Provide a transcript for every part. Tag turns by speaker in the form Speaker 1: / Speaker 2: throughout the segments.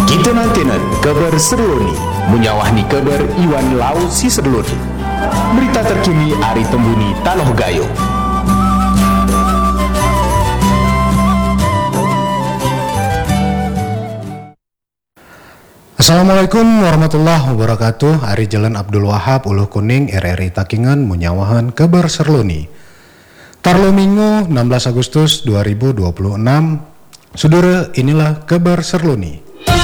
Speaker 1: Kita nantinan kabar serloni, menyawahni kabar Iwan Lau si serloni. Berita terkini Ari Tembuni Taloh Gayo.
Speaker 2: Assalamualaikum warahmatullahi wabarakatuh. Ari Jalan Abdul Wahab Uluh Kuning RRI Takingan menyawahan kabar serloni. Tarlo Minggu 16 Agustus 2026. Saudara, inilah kabar serloni.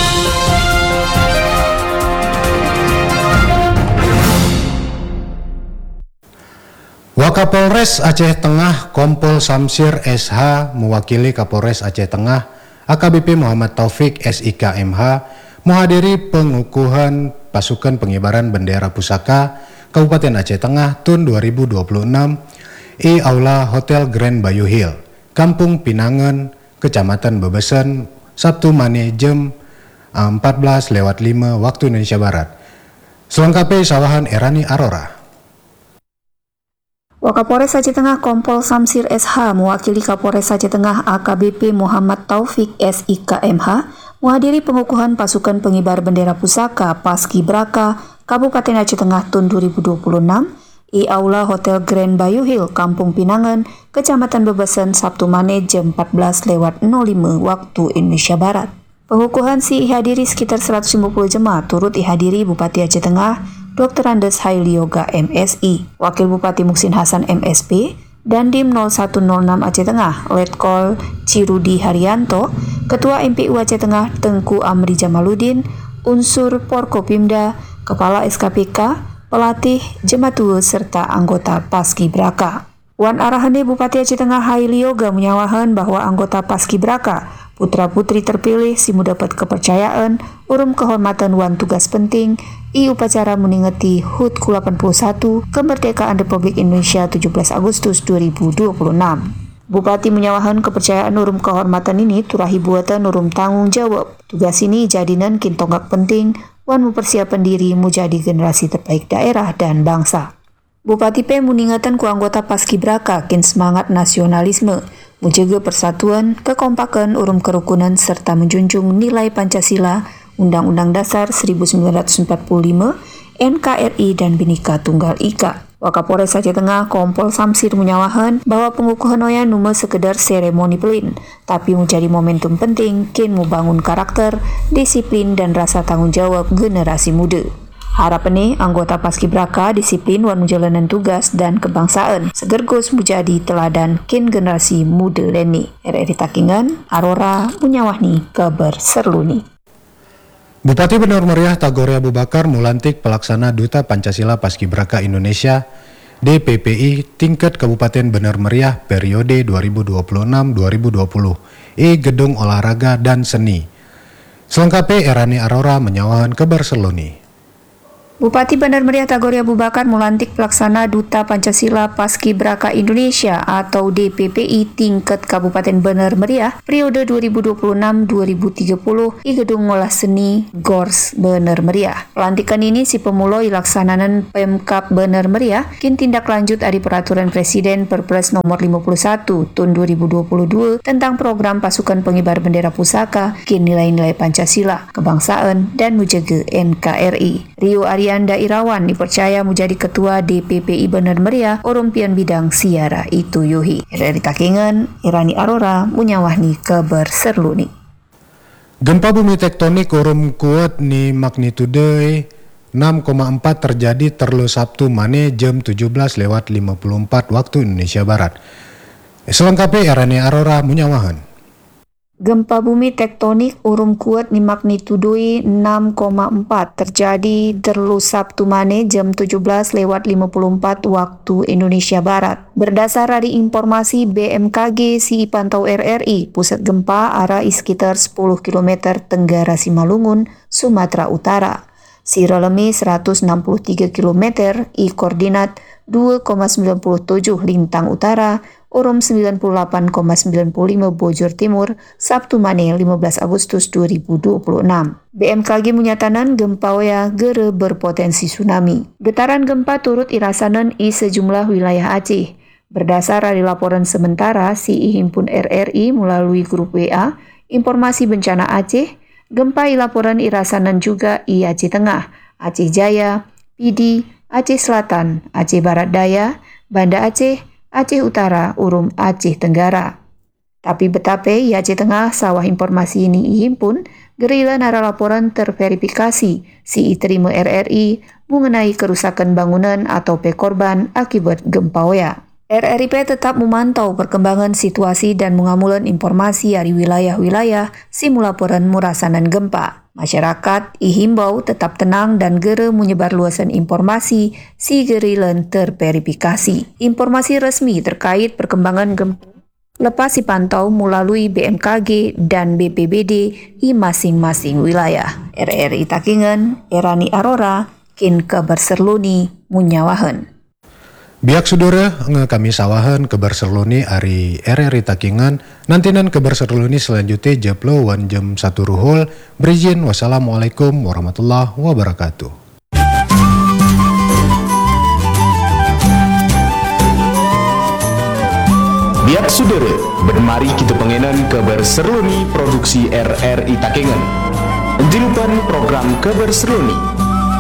Speaker 2: Wakapolres Aceh Tengah Kompol Samsir SH mewakili Kapolres Aceh Tengah AKBP Muhammad Taufik SIK MH menghadiri pengukuhan pasukan pengibaran bendera pusaka Kabupaten Aceh Tengah tahun 2026 di Aula Hotel Grand Bayou Hill, Kampung Pinangan, Kecamatan Bebesen, Sabtu Mane jam 14.05 waktu Indonesia Barat. Selengkapnya sawahan Erani Arora.
Speaker 3: Wakapolres Aceh Tengah Kompol Samsir SH mewakili Kapolres Aceh Tengah AKBP Muhammad Taufik SIK MH menghadiri pengukuhan pasukan pengibar bendera pusaka Paskibraka Kabupaten Aceh Tengah tahun 2026 di Aula Hotel Grand Bayou Hill, Kampung Pinangan, Kecamatan Bebesen, Sabtu Mane jam 14.05 waktu Indonesia Barat. Pengukuhan dihadiri sekitar 150 jemaah, turut dihadiri Bupati Aceh Tengah Dr. Andes Haili Yoga MSI, Wakil Bupati Muhsin Hasan MSP, Dandim 0106 Aceh Tengah, Letkol Cirudi Haryanto, Ketua MPU Aceh Tengah Tengku Amri Jamaluddin, unsur Porkopimda, Kepala SKPK, pelatih, jematua, serta anggota Paskibraka. Wan arahane Bupati Aceh Tengah Haili Yoga menyawahan bahwa anggota Paskibraka, putra-putri terpilih si mendapat kepercayaan, urum kehormatan wan tugas penting, i upacara meningeti HUT ke-81 kemerdekaan Republik Indonesia 17 Agustus 2026. Bupati menyawahan kepercayaan urum kehormatan ini turahi buatan urum tanggung jawab. Tugas ini jadinan kintonggak penting wan mempersiapkan diri menjadi generasi terbaik daerah dan bangsa. Bupati P mengingatkan ku anggota Paskibraka kin semangat nasionalisme, menjaga persatuan, kekompakan, urum kerukunan serta menjunjung nilai Pancasila, Undang-Undang Dasar 1945, NKRI dan Bhinneka Tunggal Ika. Wakapolres Aceh Tengah Kompol Samsir menyawahan bahwa pengukuhan oya nume sekedar seremoni pelin, tapi menjadi momentum penting kin membangun karakter, disiplin dan rasa tanggung jawab generasi muda. Harapannya anggota Paskibraka disiplin wan menjalanan tugas dan kebangsaan, segergus menjadi teladan kin generasi muda leni. RRI Takingan, Arora menyawahni kabar serluni.
Speaker 2: Bupati Bener Meriah Tagore Abu Bakar melantik pelaksana Duta Pancasila Paskibraka Indonesia DPPI tingkat Kabupaten Bener Meriah periode 2026-2020 Gedung Olahraga dan Seni. Selengkapnya Erani Arora menyawahan kabar serloni.
Speaker 3: Bupati Bandar Meriah Tagore Abu Bakar melantik pelaksana Duta Pancasila Paskibraka Indonesia atau DPPI tingkat Kabupaten Bener Meriah periode 2026-2030 di Gedung Olah Seni Gors Bener Meriah. Pelantikan ini si pemulo ilaksananan Pemkab Bener Meriah kin tindak lanjut dari Peraturan Presiden Perpres nomor 51 tahun 2022 tentang program pasukan pengibar bendera pusaka kin nilai-nilai Pancasila, kebangsaan dan menjaga NKRI. Rio Arianda Irawan dipercaya menjadi Ketua DPPI Bener Meriah Orumpian Bidang Siara itu Yuhi. Dari Takingan, Irani Arora menyawahni kabar serluni.
Speaker 2: Gempa bumi tektonik urum kuat ni magnitude 6,4 terjadi terlu Sabtu Mane jam 17.54 waktu Indonesia Barat. Selengkapnya Irani Arora menyawahan.
Speaker 3: Gempa bumi tektonik urum kuat ni magnitudo 6,4 terjadi terlu Sabtu Mane jam 17.54 waktu Indonesia Barat. Berdasar dari informasi BMKG si pantau RRI, pusat gempa arah sekitar 10 km tenggara Simalungun, Sumatera Utara. Siralemi 163 km i koordinat 2,97 lintang utara, urum 98,95 Bojor Timur, Sabtu Mane 15 Agustus 2026. BMKG menyatakan gempa oya gere berpotensi tsunami. Getaran gempa turut irasanan i sejumlah wilayah Aceh. Berdasar dari laporan sementara si Himpun RRI melalui grup WA, Informasi Bencana Aceh, Gempa ilaporan irasanan juga i Aceh Tengah, Aceh Jaya, Pidi, Aceh Selatan, Aceh Barat Daya, Banda Aceh, Aceh Utara, Urum Aceh Tenggara. Tapi betapa i Aceh Tengah sawah informasi ini ihimpun, gerila nara laporan terverifikasi si terima RRI mengenai kerusakan bangunan atau korban akibat gempa oya. RRIP tetap memantau perkembangan situasi dan mengamulan informasi dari wilayah-wilayah si laporan merasanan gempa. Masyarakat ihimbau tetap tenang dan gere menyebar luasan informasi si gerilan terverifikasi. Informasi resmi terkait perkembangan gempa lepas dipantau melalui BMKG dan BPBD di masing-masing wilayah. RRI Takengon, Erani Arora, kin kabar serluni munyawahan.
Speaker 2: Biak saudara, kami sawahan kabar serluni ari RRI Takengon. Nantinan kabar serluni selanjutnya japlo wan jam 1 ruhul. Berizin, wassalamualaikum warahmatullahi wabarakatuh.
Speaker 1: Biak saudara, bermari kita pengenan kabar serluni produksi RRI Takengon. Jangan lupa program kabar serluni